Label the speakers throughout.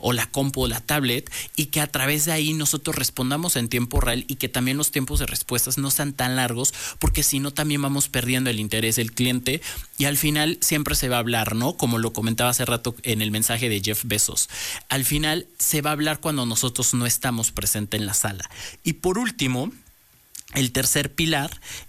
Speaker 1: o la compu o la tablet, y que a través de ahí nosotros respondamos en tiempo real y que también los tiempos de respuestas no sean tan largos, porque si no también vamos perdiendo el interés del cliente y al final siempre se va a hablar, ¿no? Como lo comentaba hace rato en el mensaje de Jeff Bezos. Al final se va a hablar cuando nosotros no estamos presentes en la sala. Y por último, el tercer pilar,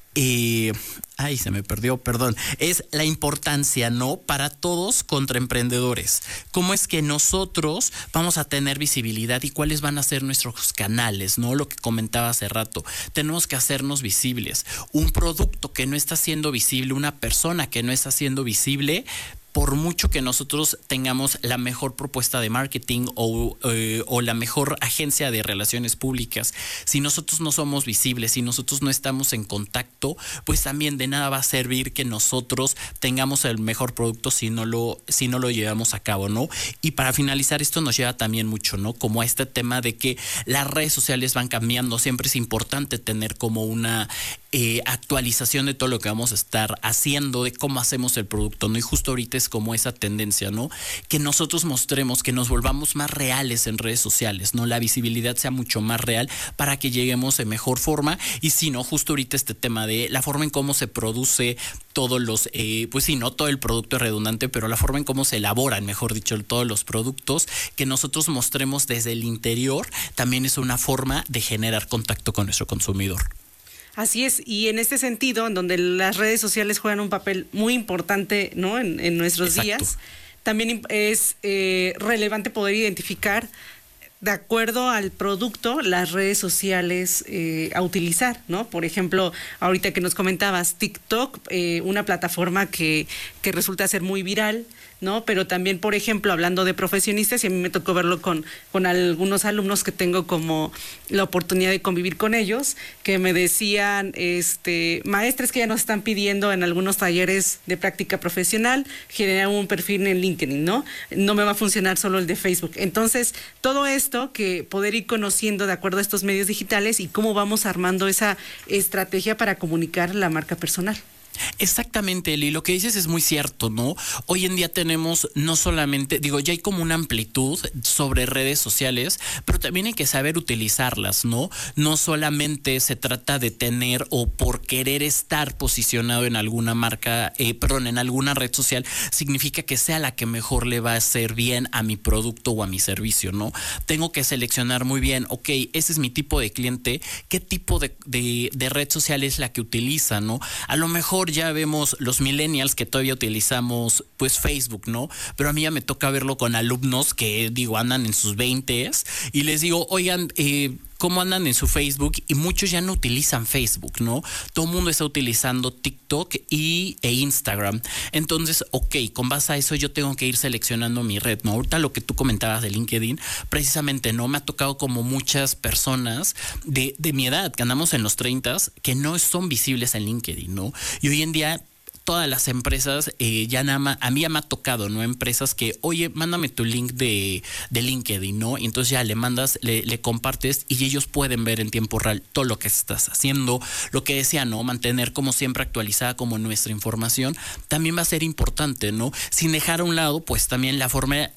Speaker 1: se me perdió, perdón, es la importancia, ¿no? Para todos contra emprendedores. ¿Cómo es que nosotros vamos a tener visibilidad y cuáles van a ser nuestros canales, ¿no? Lo que comentaba hace rato. Tenemos que hacernos visibles. Un producto que no está siendo visible, una persona que no está siendo visible, por mucho que nosotros tengamos la mejor propuesta de marketing o la mejor agencia de relaciones públicas, si nosotros no somos visibles, si nosotros no estamos en contacto, pues también de nada va a servir que nosotros tengamos el mejor producto si no lo llevamos a cabo, ¿no? Y para finalizar, esto nos lleva también mucho, ¿no? Como a este tema de que las redes sociales van cambiando, siempre es importante tener como una actualización de todo lo que vamos a estar haciendo, de cómo hacemos el producto, ¿no? Y justo ahorita es como esa tendencia, ¿no? Que nosotros mostremos, que nos volvamos más reales en redes sociales, ¿no? La visibilidad sea mucho más real para que lleguemos de mejor forma. Y si no, justo ahorita este tema de la forma en cómo se produce todos los, pues sí, no todo el producto es redundante, pero la forma en cómo se elaboran, mejor dicho, todos los productos, que nosotros mostremos desde el interior, también es una forma de generar contacto con nuestro consumidor.
Speaker 2: Así es, y en este sentido, en donde las redes sociales juegan un papel muy importante, ¿no? en nuestros
Speaker 1: Exacto.
Speaker 2: días, también es relevante poder identificar, de acuerdo al producto, las redes sociales a utilizar, ¿no? Por ejemplo, ahorita que nos comentabas, TikTok, una plataforma que resulta ser muy viral, ¿no? Pero también, por ejemplo, hablando de profesionistas, y a mí me tocó verlo con algunos alumnos que tengo como la oportunidad de convivir con ellos, que me decían, maestras que ya nos están pidiendo en algunos talleres de práctica profesional, generar un perfil en LinkedIn, ¿no? No me va a funcionar solo el de Facebook. Entonces, todo esto que poder ir conociendo de acuerdo a estos medios digitales y cómo vamos armando esa estrategia para comunicar la marca personal.
Speaker 1: Exactamente, Eli, lo que dices es muy cierto, ¿no? Hoy en día tenemos no solamente, ya hay como una amplitud sobre redes sociales, pero también hay que saber utilizarlas, ¿no? No solamente se trata de tener o por querer estar posicionado en alguna marca, en alguna red social, significa que sea la que mejor le va a hacer bien a mi producto o a mi servicio, ¿no? Tengo que seleccionar muy bien, ok, ese es mi tipo de cliente, ¿qué tipo de red social es la que utiliza, ¿no? A lo mejor ya vemos los millennials que todavía utilizamos pues Facebook, ¿no? Pero a mí ya me toca verlo con alumnos que andan en sus 20s y les digo, oigan, cómo andan en su Facebook, y muchos ya no utilizan Facebook, ¿no? Todo el mundo está utilizando TikTok e Instagram. Entonces, ok, con base a eso yo tengo que ir seleccionando mi red, ¿no? Ahorita lo que tú comentabas de LinkedIn, precisamente, ¿no? Me ha tocado como muchas personas de mi edad, que andamos en los 30s, que no son visibles en LinkedIn, ¿no? Y hoy en día todas las empresas, a mí ya me ha tocado, ¿no? Empresas que, oye, mándame tu link de LinkedIn, ¿no? Y entonces ya le mandas, le compartes y ellos pueden ver en tiempo real todo lo que estás haciendo. Lo que decía, ¿no? Mantener como siempre actualizada como nuestra información también va a ser importante, ¿no? Sin dejar a un lado, pues también la forma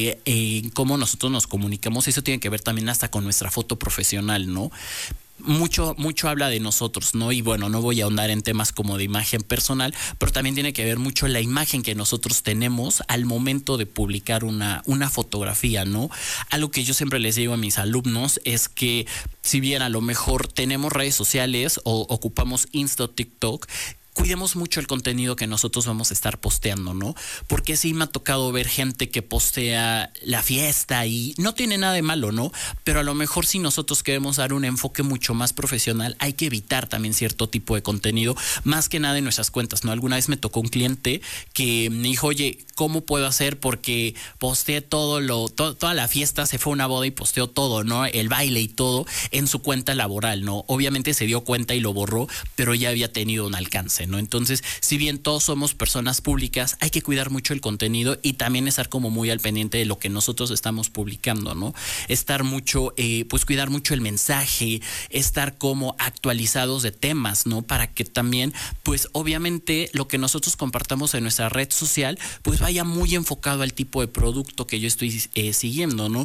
Speaker 1: en cómo nosotros nos comunicamos. Eso tiene que ver también hasta con nuestra foto profesional, ¿no? Mucho habla de nosotros, ¿no? Y bueno, no voy a ahondar en temas como de imagen personal, pero también tiene que ver mucho la imagen que nosotros tenemos al momento de publicar una fotografía, ¿no? Algo que yo siempre les digo a mis alumnos es que si bien a lo mejor tenemos redes sociales o ocupamos Insta o TikTok, cuidemos mucho el contenido que nosotros vamos a estar posteando, ¿no? Porque sí me ha tocado ver gente que postea la fiesta y no tiene nada de malo, ¿no? Pero a lo mejor si nosotros queremos dar un enfoque mucho más profesional, hay que evitar también cierto tipo de contenido, más que nada en nuestras cuentas, ¿no? Alguna vez me tocó un cliente que me dijo, oye, ¿cómo puedo hacer? Porque posteé toda la fiesta, se fue a una boda y posteó todo, ¿no? El baile y todo en su cuenta laboral, ¿no? Obviamente se dio cuenta y lo borró, pero ya había tenido un alcance, ¿no? Entonces, si bien todos somos personas públicas, hay que cuidar mucho el contenido y también estar como muy al pendiente de lo que nosotros estamos publicando, ¿no? Estar mucho, pues cuidar mucho el mensaje, estar como actualizados de temas, ¿no? Para que también, pues obviamente lo que nosotros compartamos en nuestra red social, pues vaya muy enfocado al tipo de producto que yo estoy siguiendo, ¿no?